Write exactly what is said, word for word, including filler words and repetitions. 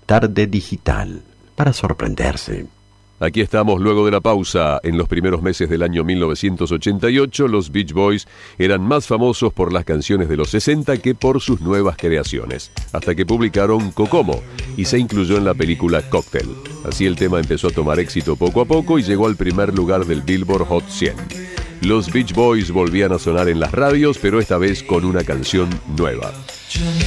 tarde digital, para sorprenderse. Aquí estamos luego de la pausa. En los primeros meses del año mil novecientos ochenta y ocho, los Beach Boys eran más famosos por las canciones de los sesenta que por sus nuevas creaciones, hasta que publicaron Kokomo y se incluyó en la película Cocktail. Así el tema empezó a tomar éxito poco a poco y llegó al primer lugar del Billboard Hot cien. Los Beach Boys volvían a sonar en las radios, pero esta vez con una canción nueva.